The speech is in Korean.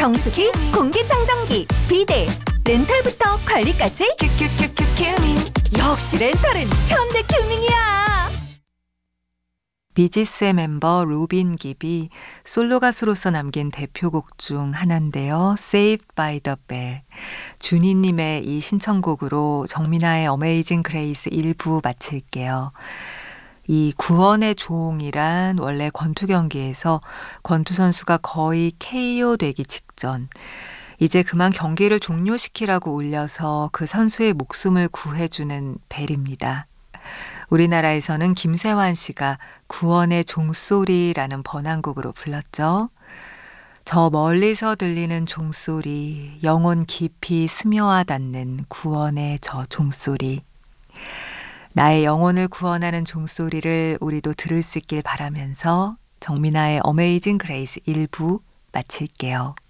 정수기, 공기청정기, 비데, 렌탈부터 관리까지 큐큐큐큐 큐밍. 역시 렌탈은 현대큐밍이야. 비지스의 멤버 로빈 깁이 솔로 가수로서 남긴 대표곡 중 하나인데요. Saved by the Bell. 준희님의 이 신청곡으로 정민아의 어메이징 그레이스 1부 마칠게요. 이 구원의 종이란 원래 권투 경기에서 권투 선수가 거의 KO 되기 직전 이제 그만 경기를 종료시키라고 울려서 그 선수의 목숨을 구해주는 벨입니다. 우리나라에서는 김세환 씨가 구원의 종소리라는 번안곡으로 불렀죠. 저 멀리서 들리는 종소리, 영혼 깊이 스며와 닿는 구원의 저 종소리. 나의 영혼을 구원하는 종소리를 우리도 들을 수 있길 바라면서 정민아의 어메이징 그레이스 1부 마칠게요.